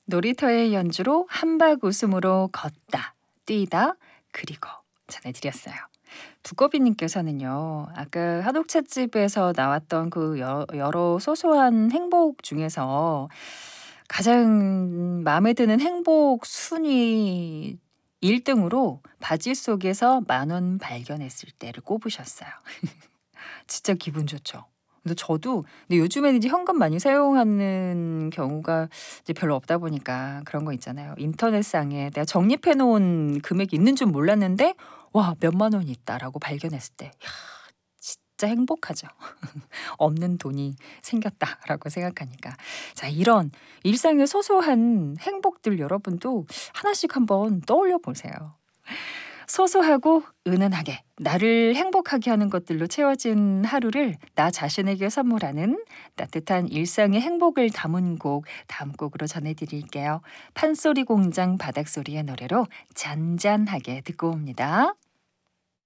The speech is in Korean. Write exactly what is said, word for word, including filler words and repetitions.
놀이터의 연주로 한박 웃음으로 걷다, 뛰다, 그리고 전해드렸어요. 두꺼비님께서는요, 아까 한옥찻집에서 나왔던 그 여, 여러 소소한 행복 중에서 가장 마음에 드는 행복 순위 일 등으로 바지 속에서 만 원 발견했을 때를 꼽으셨어요. 진짜 기분 좋죠. 근데 저도 근데 요즘에는 이제 현금 많이 사용하는 경우가 이제 별로 없다 보니까 그런 거 있잖아요. 인터넷상에 내가 적립해 놓은 금액이 있는 줄 몰랐는데 '와 몇만 원이 있다.'라고 발견했을 때 야 진짜 행복하죠. '없는 돈이 생겼다.'라고 생각하니까. 자 이런 일상의 소소한 행복들 여러분도 하나씩 한번 떠올려 보세요. 소소하고 은은하게 나를 행복하게 하는 것들로 채워진 하루를 나 자신에게 선물하는 따뜻한 일상의 행복을 담은 곡 다음 곡으로 전해드릴게요. 판소리 공장 바닥소리의 노래로 잔잔하게 듣고 옵니다.